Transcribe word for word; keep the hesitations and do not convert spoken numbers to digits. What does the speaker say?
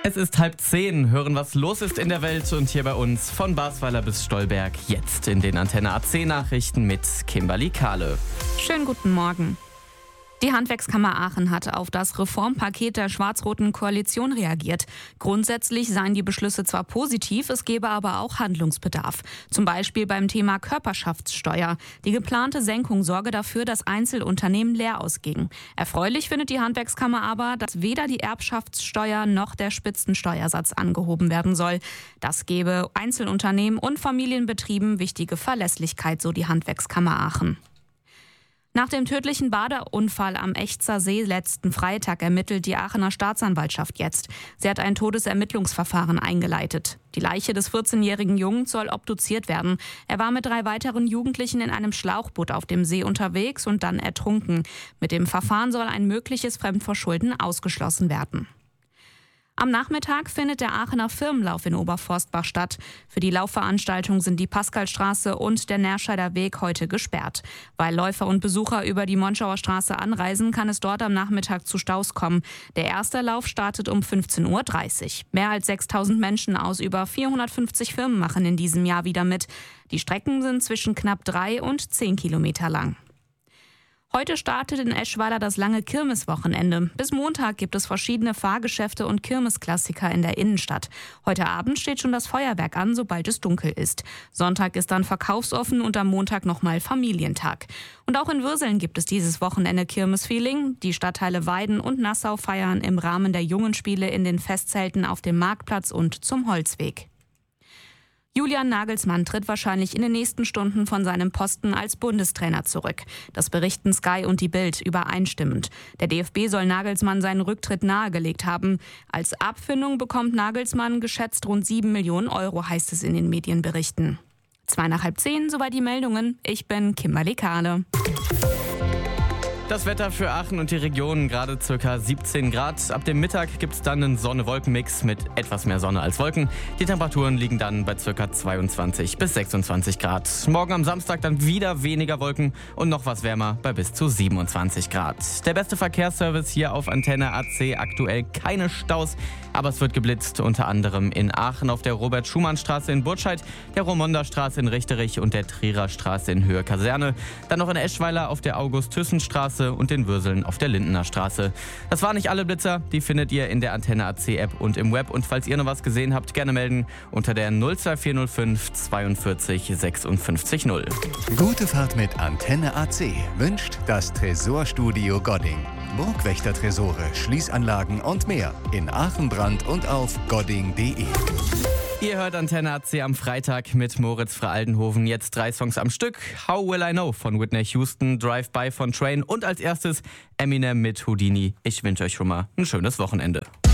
Es ist halb zehn, hören, was los ist in der Welt und hier bei uns von Basweiler bis Stolberg. Jetzt in den Antenne A C Nachrichten mit Kimberly Kahle. Schönen guten Morgen. Die Handwerkskammer Aachen hat auf das Reformpaket der schwarz-roten Koalition reagiert. Grundsätzlich seien die Beschlüsse zwar positiv, es gebe aber auch Handlungsbedarf. Zum Beispiel beim Thema Körperschaftssteuer. Die geplante Senkung sorge dafür, dass Einzelunternehmen leer ausgingen. Erfreulich findet die Handwerkskammer aber, dass weder die Erbschaftssteuer noch der Spitzensteuersatz angehoben werden soll. Das gebe Einzelunternehmen und Familienbetrieben wichtige Verlässlichkeit, so die Handwerkskammer Aachen. Nach dem tödlichen Badeunfall am Echtzer See letzten Freitag ermittelt die Aachener Staatsanwaltschaft jetzt. Sie hat ein Todesermittlungsverfahren eingeleitet. Die Leiche des vierzehnjährigen Jungen soll obduziert werden. Er war mit drei weiteren Jugendlichen in einem Schlauchboot auf dem See unterwegs und dann ertrunken. Mit dem Verfahren soll ein mögliches Fremdverschulden ausgeschlossen werden. Am Nachmittag findet der Aachener Firmenlauf in Oberforstbach statt. Für die Laufveranstaltung sind die Pascalstraße und der Nerscheider Weg heute gesperrt. Weil Läufer und Besucher über die Monschauer Straße anreisen, kann es dort am Nachmittag zu Staus kommen. Der erste Lauf startet um fünfzehn Uhr dreißig. Mehr als sechstausend Menschen aus über vierhundertfünfzig Firmen machen in diesem Jahr wieder mit. Die Strecken sind zwischen knapp drei und zehn Kilometer lang. Heute startet in Eschweiler das lange Kirmeswochenende. Bis Montag gibt es verschiedene Fahrgeschäfte und Kirmesklassiker in der Innenstadt. Heute Abend steht schon das Feuerwerk an, sobald es dunkel ist. Sonntag ist dann verkaufsoffen und am Montag nochmal Familientag. Und auch in Würseln gibt es dieses Wochenende Kirmesfeeling. Die Stadtteile Weiden und Nassau feiern im Rahmen der Jungenspiele in den Festzelten auf dem Marktplatz und zum Holzweg. Julian Nagelsmann tritt wahrscheinlich in den nächsten Stunden von seinem Posten als Bundestrainer zurück. Das berichten Sky und die Bild übereinstimmend. Der D F B soll Nagelsmann seinen Rücktritt nahegelegt haben. Als Abfindung bekommt Nagelsmann geschätzt rund sieben Millionen Euro, heißt es in den Medienberichten. Zwei nach halb zehn, soweit die Meldungen. Ich bin Kimberly Kahle. Das Wetter für Aachen und die Region, gerade ca. siebzehn Grad. Ab dem Mittag gibt es dann einen Sonne-Wolken-Mix mit etwas mehr Sonne als Wolken. Die Temperaturen liegen dann bei ca. zweiundzwanzig bis sechsundzwanzig Grad. Morgen am Samstag dann wieder weniger Wolken und noch was wärmer bei bis zu siebenundzwanzig Grad. Der beste Verkehrsservice hier auf Antenne A C, aktuell keine Staus, aber es wird geblitzt, unter anderem in Aachen auf der Robert-Schumann-Straße in Burtscheid, der Romonda-Straße in Richterich und der Trierer Straße in Höhe Kaserne. Dann noch in Eschweiler auf der August-Thyssen-Straße und den Würseln auf der Lindener Straße. Das waren nicht alle Blitzer, die findet ihr in der Antenne A C App und im Web. Und falls ihr noch was gesehen habt, gerne melden unter der null zwei vier null fünf zweiundvierzig sechsundfünfzig null. Gute Fahrt mit Antenne A C wünscht das Tresorstudio Godding. Burgwächter-Tresore, Schließanlagen und mehr in Aachen, Brand und auf godding punkt de. Ihr hört Antenne A C am Freitag mit Moritz Frey-Aldenhoven. Jetzt drei Songs am Stück. How Will I Know von Whitney Houston, Drive By von Train und als erstes Eminem mit Houdini. Ich wünsche euch schon mal ein schönes Wochenende.